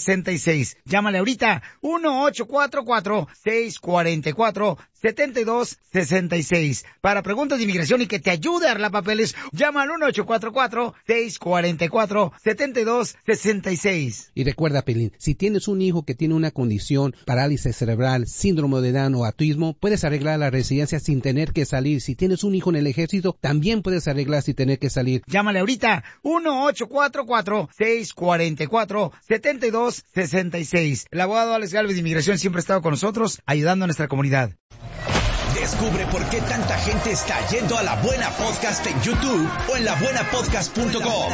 7266. Llámale ahorita, 1-844-644-7266. Para preguntas de inmigración y que te ayude a arreglar papeles, llama al 1-844-644-7266. Y recuerda, Pelín, si tienes un hijo que tiene una condición, parálisis cerebral, síndrome de Down o autismo, puedes arreglar la residencia sin tener que salir. Si tienes un hijo en el ejército, también puedes arreglar sin tener que salir. Llámale ahorita, 1-844-644-7266. El abogado Alex Gálvez de Inmigración siempre ha estado con nosotros, ayudando a nuestra comunidad. Descubre por qué tanta gente está yendo a La Buena Podcast en YouTube o en labuenapodcast.com.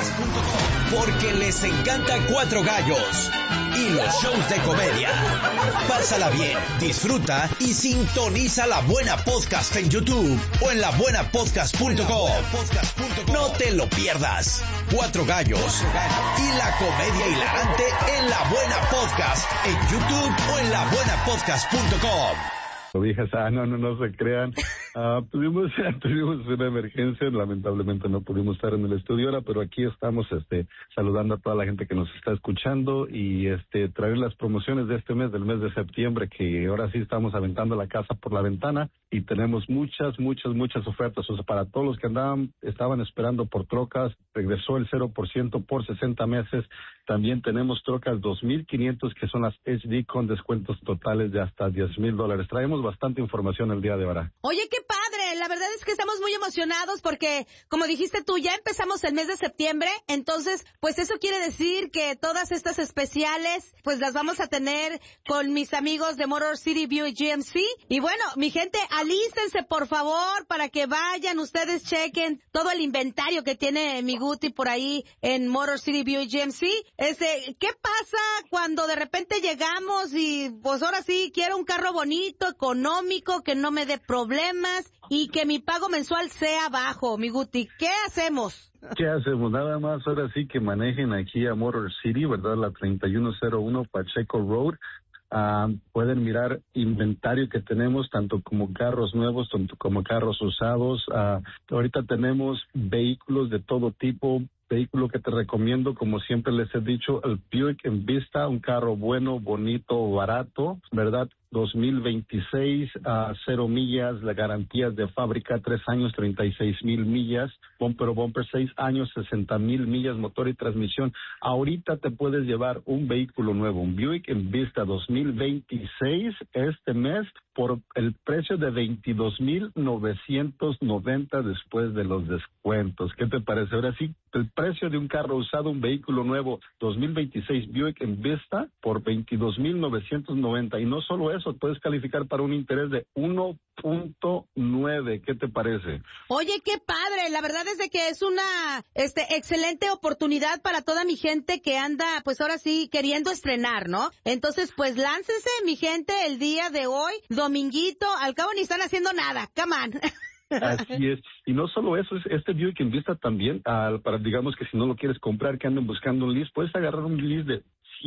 Porque les encanta Cuatro Gallos y los shows de comedia. Pásala bien, disfruta y sintoniza La Buena Podcast en YouTube o en labuenapodcast.com. No te lo pierdas. Cuatro Gallos y la comedia hilarante en La Buena Podcast en YouTube o en labuenapodcast.com. Hijas, no se crean. Tuvimos una emergencia, lamentablemente no pudimos estar en el estudio ahora, pero aquí estamos saludando a toda la gente que nos está escuchando y traer las promociones de este mes, del mes de septiembre, que ahora sí estamos aventando la casa por la ventana y tenemos muchas ofertas. O sea, para todos los que estaban esperando por trocas, regresó el 0% por 60 meses. También tenemos trocas 2,500 que son las HD con descuentos totales de hasta $10,000. Traemos bastante información el día de ahora. Oye, qué padre. La verdad es que estamos muy emocionados porque, como dijiste tú, ya empezamos el mes de septiembre. Entonces, pues eso quiere decir que todas estas especiales, pues las vamos a tener con mis amigos de Motor City Buick GMC. Y bueno, mi gente, alístense por favor para que vayan, ustedes chequen todo el inventario que tiene mi Guti por ahí en Motor City Buick GMC. ¿Qué pasa cuando de repente llegamos y pues ahora sí quiero un carro bonito, económico, que no me dé problemas y que mi pago mensual sea bajo, mi Guti? ¿Qué hacemos? ¿Qué hacemos? Nada más ahora sí que manejen aquí a Motor City, ¿verdad? La 3101 Pacheco Road. Pueden mirar inventario que tenemos, tanto como carros nuevos, tanto como carros usados. Ahorita tenemos vehículos de todo tipo. Vehículo que te recomiendo, como siempre les he dicho, el Buick Envista, un carro bueno, bonito, barato, ¿verdad? 2026, 0 millas, la garantía es de fábrica, 3 años, 36,000 millas, bumper, 6 años, 60,000 millas, motor y transmisión. Ahorita te puedes llevar un vehículo nuevo, un Buick Envista 2026 este mes por el precio de $22,990 después de los descuentos. ¿Qué te parece? Ahora sí, el precio de un carro usado, un vehículo nuevo 2026 Buick Envista por $22,990. Y no solo eso, puedes calificar para un interés de 1.9. ¿Qué te parece? Oye, qué padre. La verdad es de que es una excelente oportunidad para toda mi gente que anda, pues ahora sí, queriendo estrenar, ¿no? Entonces, pues láncense, mi gente, el día de hoy, dominguito. Al cabo ni están haciendo nada. Come on. Así es. Y no solo eso, este Buick Envista también, para digamos que si no lo quieres comprar, que anden buscando un lease, puedes agarrar un lease de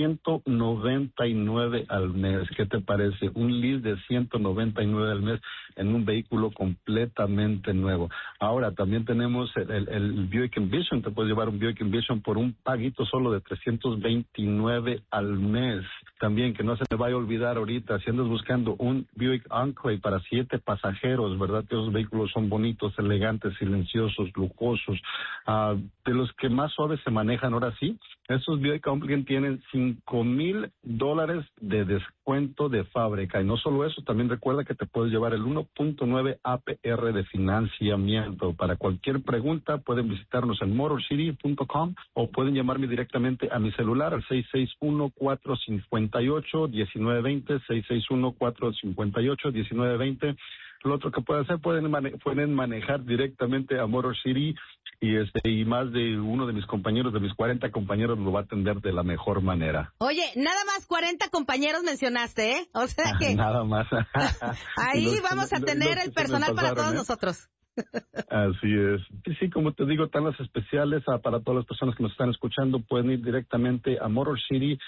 $199 al mes. ¿Qué te parece? Un lease de $199 al mes en un vehículo completamente nuevo. Ahora, también tenemos el Buick Envision. Te puedes llevar un Buick Envision por un paguito solo de $329 al mes. También, que no se te vaya a olvidar ahorita, si andas buscando un Buick Enclave para 7 pasajeros, ¿verdad? Que esos vehículos son bonitos, elegantes, silenciosos, lujosos, de los que más suaves se manejan ahora sí. Esos Buick Enclave tienen $5,000 de descuento de fábrica. Y no solo eso, también recuerda que te puedes llevar el 1.9 APR de financiamiento. Para cualquier pregunta pueden visitarnos en motorcity.com o pueden llamarme directamente a mi celular al 661-458-1920, 661-458-1920. Lo otro que pueden hacer, pueden manejar directamente a Motor City y más de uno de mis compañeros, de mis 40 compañeros, lo va a atender de la mejor manera. Oye, nada más 40 compañeros mencionaste, ¿eh? O sea que... Nada más. Ahí vamos a tener el personal para todos nosotros. Así es. Sí, como te digo, están las especiales para todas las personas que nos están escuchando. Pueden ir directamente a Motor City.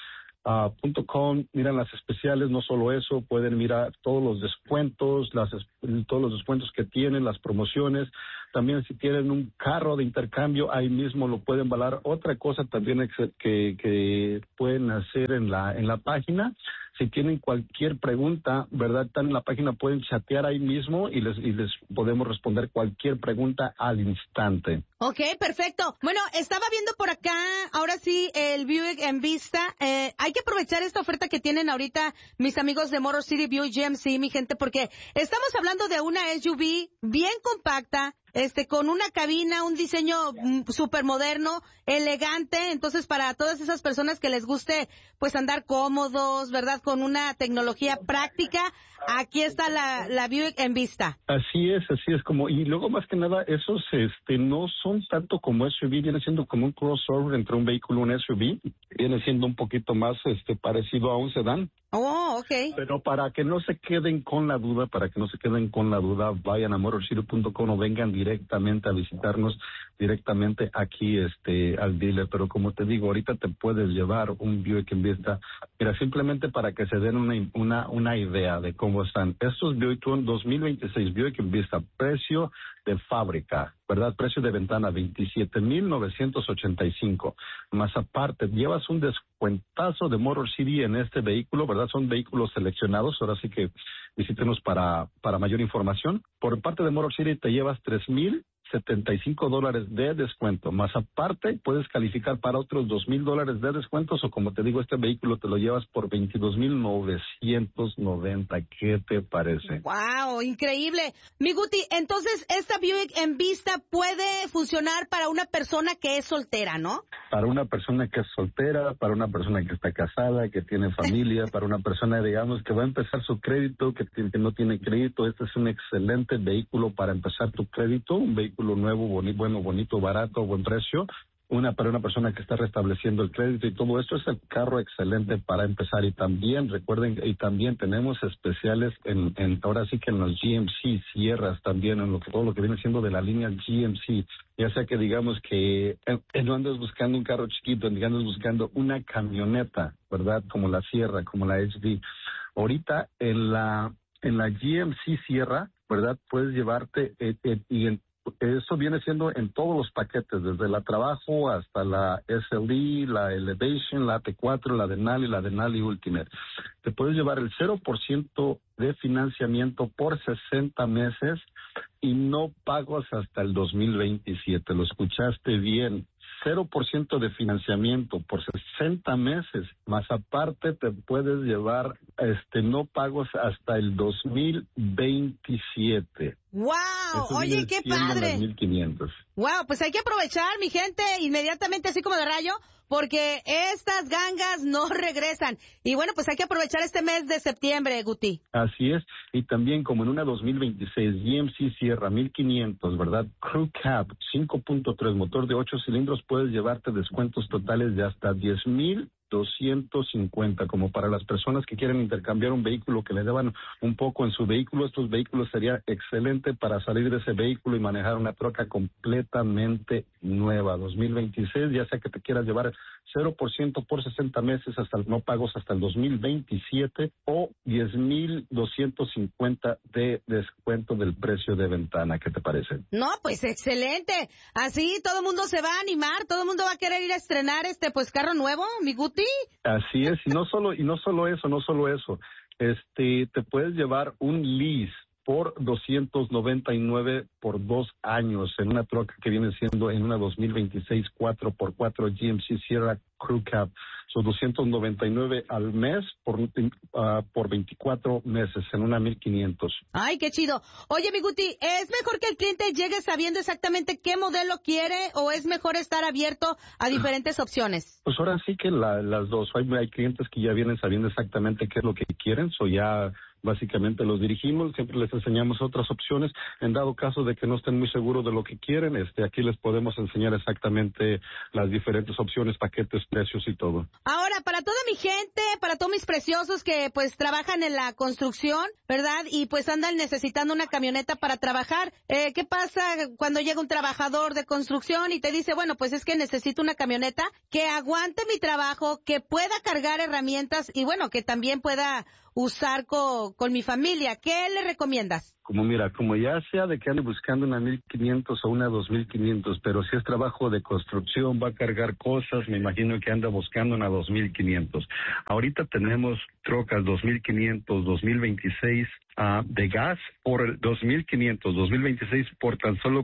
.com, miran las especiales, no solo eso, pueden mirar todos los descuentos, todos los descuentos que tienen, las promociones. También si tienen un carro de intercambio, ahí mismo lo pueden valer. Otra cosa también que pueden hacer en la página, si tienen cualquier pregunta, ¿verdad? Están en la página, pueden chatear ahí mismo y les podemos responder cualquier pregunta al instante. Ok, perfecto. Bueno, estaba viendo por acá, ahora sí, el Buick en vista. Hay que aprovechar esta oferta que tienen ahorita mis amigos de Motor City Buick GMC, mi gente, porque estamos hablando de una SUV bien compacta, con una cabina, un diseño súper moderno, elegante. Entonces, para todas esas personas que les guste, pues, andar cómodos, ¿verdad? Con una tecnología práctica, aquí está la Buick en vista. Así es como, y luego más que nada, esos no son tanto como SUV, viene siendo como un crossover entre un vehículo y un SUV, viene siendo un poquito más parecido a un sedán. Oh, okay. Pero para que no se queden con la duda, vayan a motorcity.com o vengan directamente a visitarnos directamente aquí al dealer. Pero como te digo, ahorita te puedes llevar un Buick en vista. Mira, simplemente para que se den una idea de cómo están. Estos Buick 2026 Buick en vista, precio de fábrica, ¿verdad? Precio de ventana, $27,985. Más aparte, llevas un descuentazo de Motor City en este vehículo, ¿verdad? Son vehículos seleccionados. Ahora sí que visítenos para mayor información. Por parte de Motor City te llevas $3,075 de descuento. Más aparte, puedes calificar para otros $2,000 de descuentos, o como te digo, este vehículo te lo llevas por $22,990. ¿Qué te parece? ¡Wow! Increíble. Mi Guti, entonces, esta Buick en vista puede funcionar para una persona que es soltera, ¿no? Para una persona que es soltera, para una persona que está casada, que tiene familia, para una persona, digamos, que va a empezar su crédito, que no tiene crédito. Este es un excelente vehículo para empezar tu crédito, un vehículo nuevo, bonito, barato, buen precio. Para una persona que está restableciendo el crédito y todo esto, es el carro excelente para empezar. Y también, recuerden, tenemos especiales ahora sí que en los GMC Sierras también, todo lo que viene siendo de la línea GMC. Ya sea que digamos que no andes buscando un carro chiquito, andes buscando una camioneta, ¿verdad? Como la Sierra, como la HD. Ahorita en la GMC Sierra, ¿verdad? Puedes llevarte eso viene siendo en todos los paquetes, desde la Trabajo hasta la SLE, la Elevation, la T4, la Denali y la Denali Ultimate. Te puedes llevar el 0% de financiamiento por 60 meses y no pagas hasta el 2027. Lo escuchaste bien. 0% de financiamiento por 60 meses, más aparte te puedes llevar no pagos hasta el 2027. ¡Wow! Oye, qué padre. 1,500. ¡Wow! Pues hay que aprovechar, mi gente, inmediatamente, así como de rayo, porque estas gangas no regresan. Y bueno, pues hay que aprovechar este mes de septiembre, Guti. Así es. Y también, como en una 2026 GMC Sierra 1500, ¿verdad? Crew Cab 5.3, motor de 8 cilindros, puedes llevarte descuentos totales de hasta $10,250, como para las personas que quieren intercambiar un vehículo, que le deban un poco en su vehículo. Estos vehículos sería excelente para salir de ese vehículo y manejar una troca completamente nueva. 2026, ya sea que te quieras llevar 0% por 60 meses, no pagos hasta el 2027, o $10,250 de descuento del precio de ventana. ¿Qué te parece? No, pues excelente. Así todo el mundo se va a animar, todo el mundo va a querer ir a estrenar carro nuevo, mi Guti. Así es, y no solo eso, te puedes llevar un lease por $299 por 2 años en una troca que viene siendo en una 2026 4x4 GMC Sierra Crew Cab. Son $299 al mes por 24 meses en una 1500. Ay, qué chido. Oye, mi Guti, ¿es mejor que el cliente llegue sabiendo exactamente qué modelo quiere, o es mejor estar abierto a diferentes opciones? Pues ahora sí que las dos. Hay clientes que ya vienen sabiendo exactamente qué es lo que quieren, ya básicamente los dirigimos, siempre les enseñamos otras opciones. En dado caso de que no estén muy seguros de lo que quieren, aquí les podemos enseñar exactamente las diferentes opciones, paquetes, precios y todo. Ahora, para toda mi gente, para todos mis preciosos que pues trabajan en la construcción, ¿verdad? Y pues andan necesitando una camioneta para trabajar. ¿Qué pasa cuando llega un trabajador de construcción y te dice, bueno, pues es que necesito una camioneta que aguante mi trabajo, que pueda cargar herramientas y bueno, que también pueda usar con mi familia? ¿Qué le recomiendas? Como ya sea de que ande buscando una 1500 o una 2500, pero si es trabajo de construcción, va a cargar cosas, me imagino que anda buscando una 2500. Ahorita tenemos trocas 2500, 2026 de gas por el 2500, 2026 por tan solo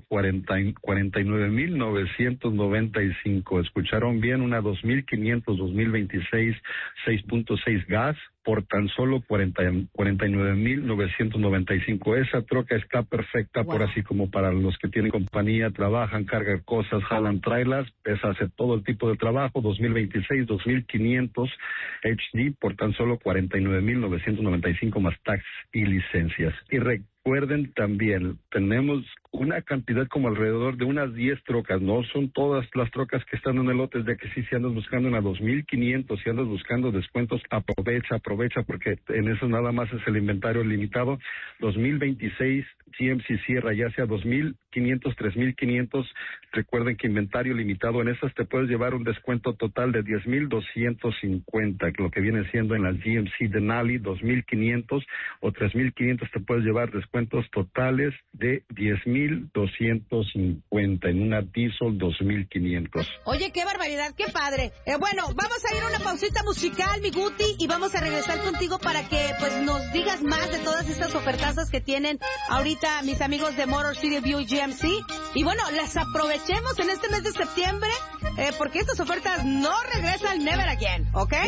49,995. ¿Escucharon bien? Una 2500, 2026, 6.6 gas por tan solo 49,995. Esa troca está perfecta, wow, por así como para los que tienen compañía, trabajan, cargan cosas, jalan trailers, hace todo el tipo de trabajo. 2026, 2500 HD por tan solo 49,995 más tax y licencias. Y recuerden también, tenemos una cantidad como alrededor de unas 10 trocas, no son todas las trocas que están en el lote, es de que si andas buscando una 2500, si andas buscando descuentos, aprovecha, porque en eso nada más es el inventario limitado. 2026 GMC Sierra, ya sea 2,500, 3,500, recuerden que inventario limitado, en esas te puedes llevar un descuento total de 10,250, lo que viene siendo en las GMC Denali, 2,500 o 3,500 te puedes llevar descuentos totales de 10,250 en una Diesel 2,500. Oye, qué barbaridad, qué padre. Bueno, vamos a ir a una pausita musical, mi Guti, y vamos a regresar contigo para que pues nos digas más de todas estas ofertazas que tienen ahorita mis amigos de Motor City Buick GMC. Y bueno, las aprovechemos en este mes de septiembre, porque estas ofertas no regresan never again, ¿ok?